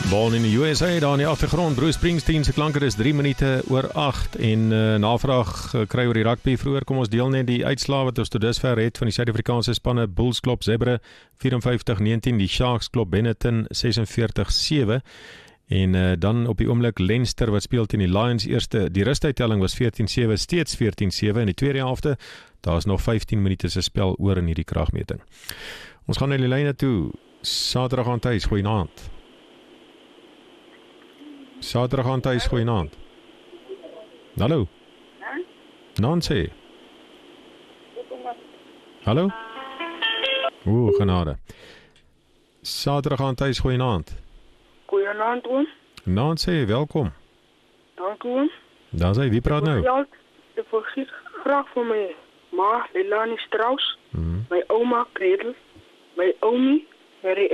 Born in die USA, daar in die agtergrond, Bruce Springsteen se klanke is 3 minute oor 8 en navraag kry oor die rugby vroeër. Kom ons deel net die uitslae wat ons tot dusver het van die Suid-Afrikaanse spanne. Bulls klop Zebre 54-19, die Sharks klop Benetton 46-7 en dan op die oomblik Leinster wat speel teen die Lions. Die rustuittelling was 14-7, steeds 14-7 in die tweede helfte. Daar is nog 15 minute se spel oor in hierdie kragmeting. Ons gaan na die lyne toe. Saterdag aan tuis, goeienaand. Saterdag aan tuis, goeienaand. Hallo. Nancy. Hallo. Genade. Saterdag aan tuis, goeienaand. Goeienaand, oom. Nancy, welkom. Dank u, oom. Dan sê, wie praat nou? Ik vergiet graag voor mijn ma, Leilani Strauss, mijn oma, Kredel, mijn omi, Mary